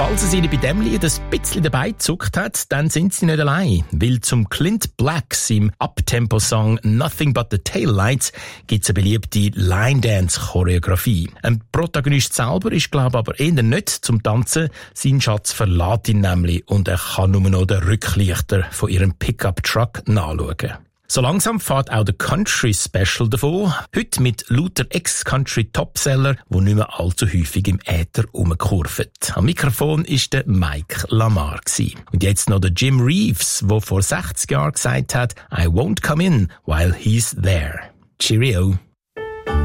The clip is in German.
Falls es Ihnen bei dem Lied ein bisschen dabei gezuckt hat, dann sind Sie nicht allein. Weil zum Clint Blacks im Uptempo-Song «Nothing but the Taillights» gibt es eine beliebte Line-Dance-Choreografie. Ein Protagonist selber ist, glaube ich, aber eher nicht zum Tanzen. Sein Schatz verlässt ihn nämlich und er kann nur noch den Rücklichter von ihrem Pickup-Truck nachschauen. So langsam fährt auch der Country-Special davon. Heute mit lauter Ex-Country-Topseller, die nicht mehr allzu häufig im Äther rumkurven. Am Mikrofon war der Mike Lamar. Und jetzt noch der Jim Reeves, der vor 60 Jahren gesagt hat, I won't come in while he's there. Cheerio.